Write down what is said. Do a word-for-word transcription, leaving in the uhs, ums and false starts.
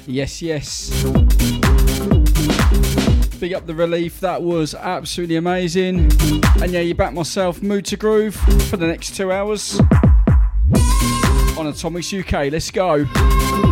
Yes, yes. Big up the Relief, that was absolutely amazing. And yeah, you back myself, Mood to Groove, for the next two hours on Atomics U K. Let's go.